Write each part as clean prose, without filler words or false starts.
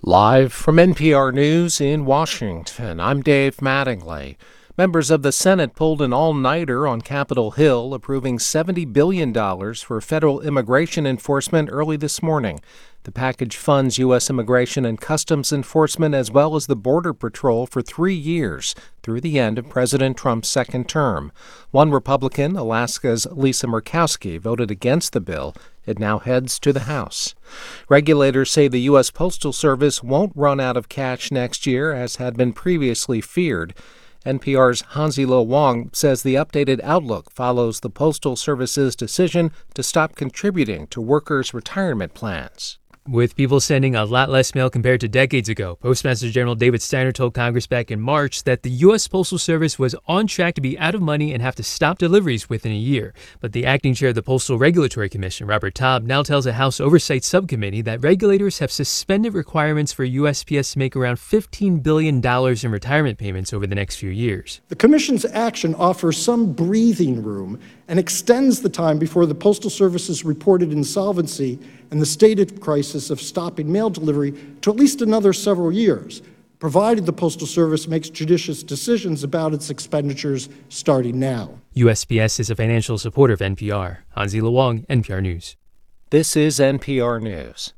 Live from NPR News in Washington, I'm Dave Mattingly. Members of the Senate pulled an all-nighter on Capitol Hill, approving $70 billion for federal immigration enforcement early this morning. The package funds U.S. Immigration and Customs Enforcement as well as the Border Patrol for 3 years through the end of President Trump's second term. One Republican, Alaska's Lisa Murkowski, voted against the bill. It now heads to the House. Regulators say the U.S. Postal Service won't run out of cash next year, as had been previously feared. NPR's Hansi-Lo Wong says the updated outlook follows the Postal Service's decision to stop contributing to workers' retirement plans. With people sending a lot less mail compared to decades ago, Postmaster General David Steiner told Congress back in March that the U.S. Postal Service was on track to be out of money and have to stop deliveries within a year. But the acting chair of the Postal Regulatory Commission, Robert Taub, now tells a House Oversight Subcommittee that regulators have suspended requirements for USPS to make around $15 billion in retirement payments over the next few years. The Commission's action offers some breathing room and extends the time before the Postal Service's reported insolvency and the stated crisis of stopping mail delivery to at least another several years, provided the Postal Service makes judicious decisions about its expenditures starting now. USPS is a financial supporter of NPR. Hansi-Lo Wong, NPR News. This is NPR News.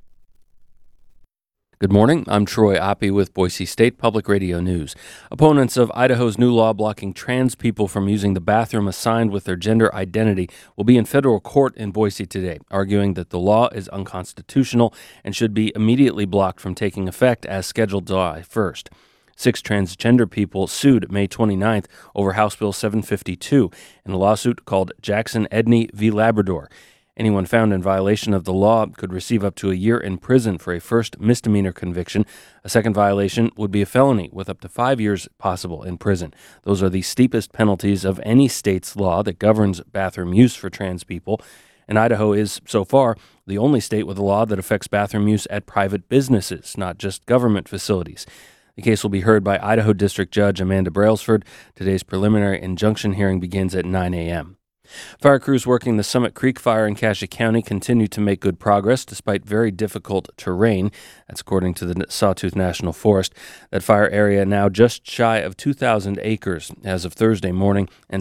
Good morning. I'm Troy Oppie with Boise State Public Radio News. Opponents of Idaho's new law blocking trans people from using the bathroom assigned with their gender identity will be in federal court in Boise today, arguing that the law is unconstitutional and should be immediately blocked from taking effect as scheduled July 1st. 6 transgender people sued May 29th over House Bill 752 in a lawsuit called Jackson Edney v. Labrador. Anyone found in violation of the law could receive up to a year in prison for a first misdemeanor conviction. A second violation would be a felony with up to 5 years possible in prison. Those are the steepest penalties of any state's law that governs bathroom use for trans people. And Idaho is, so far, the only state with a law that affects bathroom use at private businesses, not just government facilities. The case will be heard by Idaho District Judge Amanda Brailsford. Today's preliminary injunction hearing begins at 9 a.m. Fire crews working the Summit Creek fire in Cassia County continue to make good progress despite very difficult terrain. That's according to the Sawtooth National Forest. That fire area now just shy of 2,000 acres as of Thursday morning and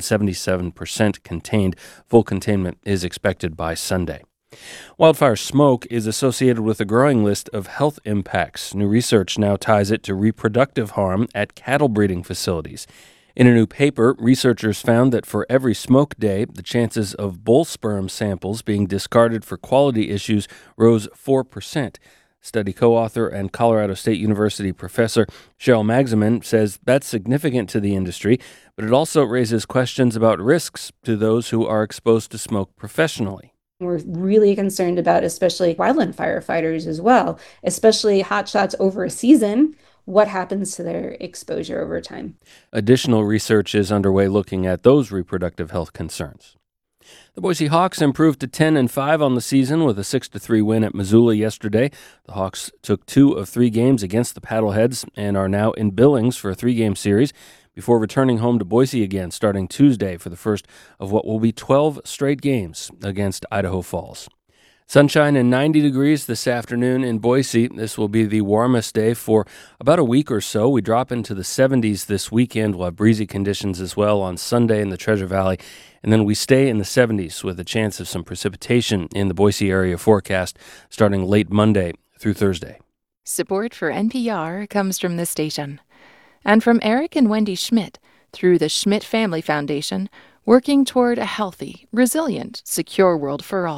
77% contained. Full containment is expected by Sunday. Wildfire smoke is associated with a growing list of health impacts. New research now ties it to reproductive harm at cattle breeding facilities. In a new paper, researchers found that for every smoke day, the chances of bull sperm samples being discarded for quality issues rose 4%. Study co-author and Colorado State University professor Cheryl Magsamen says that's significant to the industry, but it also raises questions about risks to those who are exposed to smoke professionally. We're really concerned about especially wildland firefighters as well, especially hotshots over a season. What happens to their exposure over time? Additional research is underway looking at those reproductive health concerns. The Boise Hawks improved to 10-5 on the season with a 6-3 win at Missoula yesterday. The Hawks took 2 of 3 games against the Paddleheads and are now in Billings for a 3-game series before returning home to Boise again starting Tuesday for the first of what will be 12 straight games against Idaho Falls. Sunshine and 90 degrees this afternoon in Boise. This will be the warmest day for about a week or so. We drop into the 70s this weekend. We'll have breezy conditions as well on Sunday in the Treasure Valley. And then we stay in the 70s with a chance of some precipitation in the Boise area forecast starting late Monday through Thursday. Support for NPR comes from this station and from Eric and Wendy Schmidt through the Schmidt Family Foundation, working toward a healthy, resilient, secure world for all.